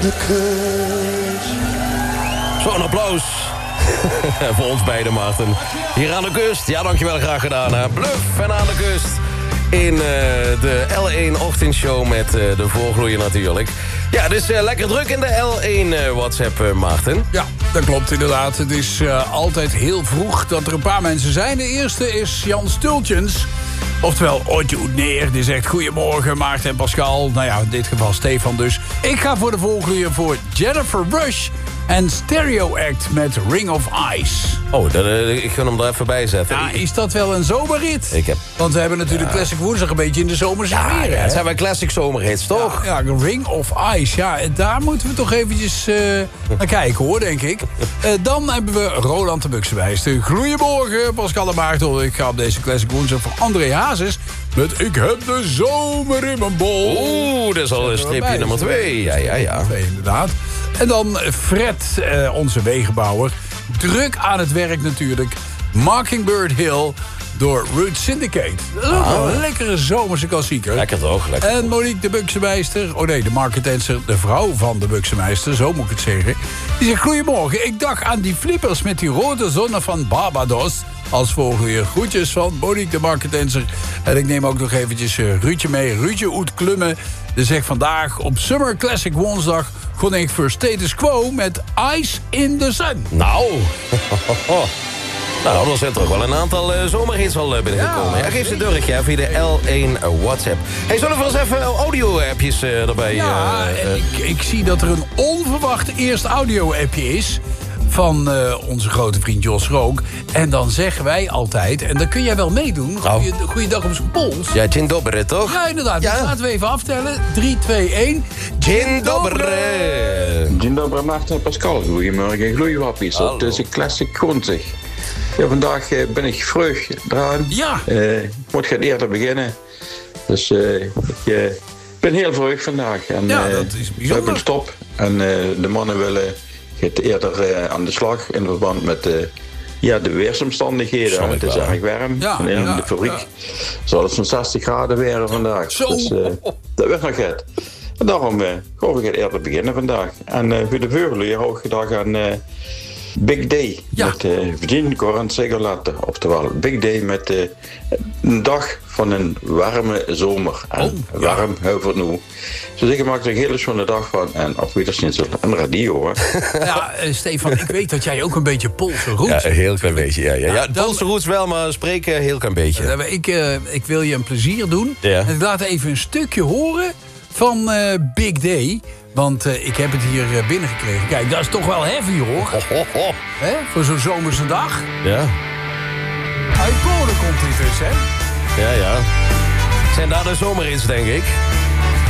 de kust. Zo'n applaus. Voor ons beiden, Maarten. Hier aan de kust. Ja, dankjewel, graag gedaan. Hè. Bluff en aan de kust. In de L1-ochtendshow met de voorgloeier natuurlijk. Ja, dus lekker druk in de L1 WhatsApp, Maarten. Ja, dat klopt inderdaad. Het is altijd heel vroeg dat er een paar mensen zijn. De eerste is Jan Stultjens. Oftewel, Otje Oetneer. Die zegt goedemorgen, Maarten en Pascal. Nou ja, in dit geval Stefan dus. Ik ga voor de voorgloeier voor Jennifer Rush en Stereo Act met Ring of Ice. Oh, ik ga hem er even bij zetten. Ja, is dat wel een zomerrit? Want we hebben natuurlijk Classic Woensdag een beetje in de zomerse sfeer. Ja, het zijn wij classic zomerhits, toch? Ja, Ring of Ice. Ja, daar moeten we toch eventjes naar kijken, hoor, denk ik. Dan hebben we Roland de Buxenwijster. Goedemorgen, Pascal en Maarten. Ik ga op deze Classic Woensdag voor André Hazes met Ik heb de zomer in mijn bol. Oeh, dat is al een stripje nummer 2. Ja. Inderdaad. En dan Fred, onze wegenbouwer. Druk aan het werk natuurlijk. Mockingbird Hill door Root Syndicate. Dat is ook wel een lekkere zomerse klassieker. Lekker toch? Lekker. En Monique de Buxenmeister. Oh nee, de marketenser, de vrouw van de Buxenmeister. Zo moet ik het zeggen. Die zegt, goedemorgen. Ik dacht aan die flippers met die rode zonne van Barbados. Als volgende groetjes van Monique de marketenser. En ik neem ook nog eventjes Ruudje mee. Ruudje Oet Klummen. Die zegt vandaag op Summer Classic Woensdag kon ik voor Status Quo met Ice in the Sun. Nou, dan zijn er toch wel een aantal zomerhits al binnengekomen. Ja, geef ze durkje via de L1 WhatsApp. Hey, zullen we eens even audio-appjes erbij... Ja, en ik zie dat er een onverwacht eerst audio-appje is van onze grote vriend Jos Rook. En dan zeggen wij altijd, en dan kun jij wel meedoen. Goeiedag op zijn pols. Ja, dzień dobry, toch? Ja, inderdaad. Ja. Dus laten we even aftellen. 3, 2, 1. Dzień dobry. Dzień dobry, Maarten en Pascal. Goedemorgen, gloeiwappies op deze Classic Woensdag. Ja, vandaag ben ik vreug eraan. Ja. Ik moet gaan eerder beginnen. Dus ik ben heel vreug vandaag. En, ja, dat is bijzonder. We hebben stop. En de mannen willen eerder aan de slag in verband met de weersomstandigheden. Het is erg warm. In de fabriek zal het zo'n 60 graden weer vandaag. Zo. Dus dat werd nog het. En daarom ga ik eerder beginnen vandaag. En voor de vogelen hou ik gedag aan Big Day. Met Virginie Courant Segolate. Oftewel Big Day met een dag van een warme zomer. En warm, heel veel nu. Dus ik maak er een hele schone dag van. En op Wiedersninsel en radio, hoor. Ja, Stefan, ik weet dat jij ook een beetje Poolse roots hebt. Ja, een heel klein beetje, ja. Poolse roots wel, maar spreken een heel klein beetje. Ik wil je een plezier doen. Ja. En ik laat even een stukje horen van Big Day. Want ik heb het hier binnengekregen. Kijk, dat is toch wel heavy, hoor. Hè? Voor zo'n zomerse dag. Ja. Uit Polen komt dit dus, hè? Ja. Zijn daar de zomerhits, denk ik.